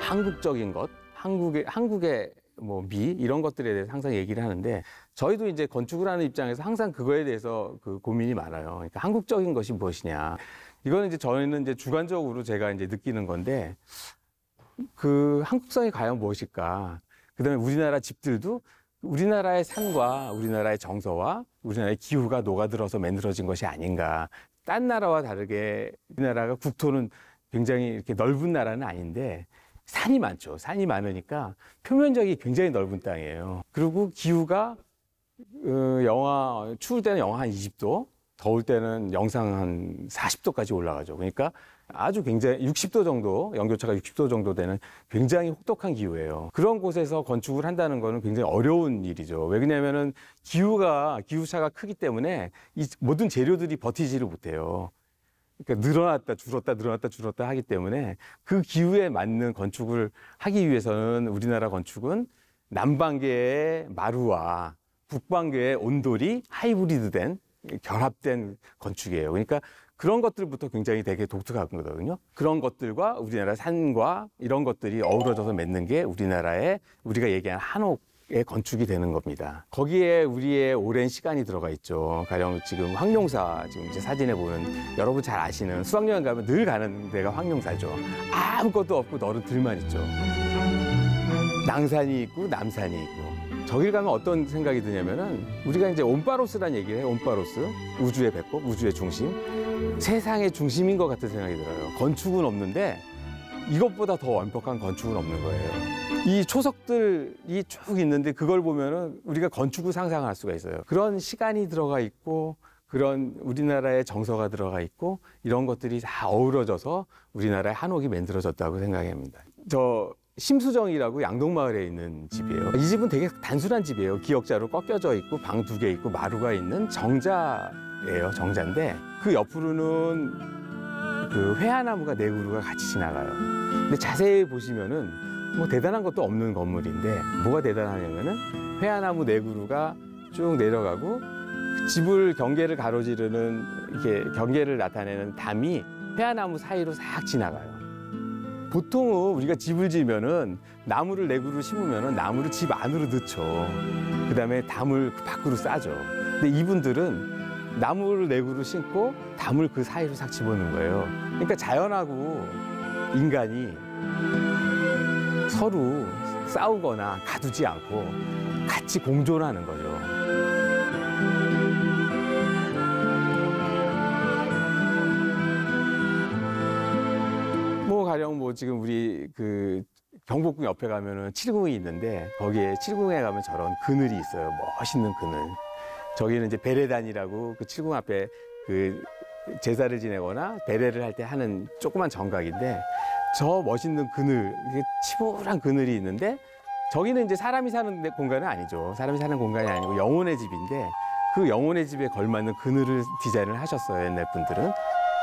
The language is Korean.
한국적인 것, 한국의 뭐 미 이런 것들에 대해서 항상 얘기를 하는데 저희도 이제 건축을 하는 입장에서 항상 그거에 대해서 그 고민이 많아요. 그러니까 한국적인 것이 무엇이냐. 이거는 이제 저희는 이제 주관적으로 제가 이제 느끼는 건데 그 한국성이 과연 무엇일까? 그다음에 우리나라 집들도 우리나라의 산과 우리나라의 정서와 우리나라의 기후가 녹아들어서 만들어진 것이 아닌가. 딴 나라와 다르게 우리나라가 국토는 굉장히 이렇게 넓은 나라는 아닌데 산이 많죠. 산이 많으니까 표면적이 굉장히 넓은 땅이에요. 그리고 기후가 추울 때는 영하 한 20도, 더울 때는 영상 한 40도까지 올라가죠. 그러니까 아주 굉장히 60도 정도, 연교차가 60도 정도 되는 굉장히 혹독한 기후예요. 그런 곳에서 건축을 한다는 거는 굉장히 어려운 일이죠. 왜 그러냐면은 기후차가 크기 때문에 이 모든 재료들이 버티지를 못해요. 그러니까 늘어났다 줄었다 하기 때문에 그 기후에 맞는 건축을 하기 위해서는 우리나라 건축은 남반계의 마루와 북반계의 온돌이 하이브리드된 결합된 건축이에요. 그러니까 그런 것들부터 굉장히 되게 독특한 거거든요. 그런 것들과 우리나라 산과 이런 것들이 어우러져서 맺는 게 우리가 얘기하는 한옥의 건축이 되는 겁니다. 거기에 우리의 오랜 시간이 들어가 있죠. 가령 지금 황룡사, 지금 이제 사진에 보면 여러분 잘 아시는 수학여행 가면 늘 가는 데가 황룡사죠. 아무것도 없고 너른들만 있죠. 낭산이 있고 남산이 있고. 저길 가면 어떤 생각이 드냐면은 우리가 이제 온바로스란 얘기를 해요. 온바로스. 우주의 배꼽, 우주의 중심. 세상의 중심인 것 같은 생각이 들어요. 건축은 없는데 이것보다 더 완벽한 건축은 없는 거예요. 이 초석들이 쭉 있는데 그걸 보면은 우리가 건축을 상상할 수가 있어요. 그런 시간이 들어가 있고 그런 우리나라의 정서가 들어가 있고 이런 것들이 다 어우러져서 우리나라의 한옥이 만들어졌다고 생각합니다. 심수정이라고 양동마을에 있는 집이에요. 이 집은 되게 단순한 집이에요. 기역자로 꺾여져 있고 방 2개 있고 마루가 있는 정자예요. 정자인데 그 옆으로는 그 회화나무가 4그루가 같이 지나가요. 근데 자세히 보시면은 뭐 대단한 것도 없는 건물인데 뭐가 대단하냐면은 회화나무 4그루가 쭉 내려가고 집을 경계를 가로지르는 이렇게 경계를 나타내는 담이 회화나무 사이로 싹 지나가요. 보통은 우리가 집을 지으면은 나무를 4그루 심으면은 나무를 집 안으로 넣죠. 그다음에 담을 그 밖으로 싸죠. 근데 이분들은 나무를 4그루 심고 담을 그 사이로 싹 집어넣는 거예요. 그러니까 자연하고 인간이 서로 싸우거나 가두지 않고 같이 공존하는 거죠. 가령 지금 우리 그 경복궁 옆에 가면은 칠궁이 있는데 거기에 칠궁에 가면 저런 그늘이 있어요. 멋있는 그늘. 저기는 이제 베레단이라고 그 칠궁 앞에 그 제사를 지내거나 배례를 할 때 하는 조그만 정각인데 저 멋있는 그늘, 치밀한 그늘이 있는데 저기는 이제 사람이 사는 공간은 아니죠. 사람이 사는 공간이 아니고 영혼의 집인데 그 영혼의 집에 걸맞는 그늘을 디자인을 하셨어요. 옛날 분들은.